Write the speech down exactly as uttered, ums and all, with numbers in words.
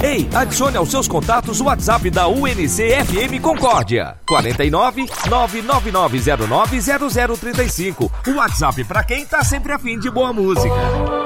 Ei, adicione aos seus contatos o WhatsApp da U N C F M Concórdia. quatro nove, nove nove nove zero nove zero zero três cinco. O WhatsApp pra quem tá sempre afim de boa música.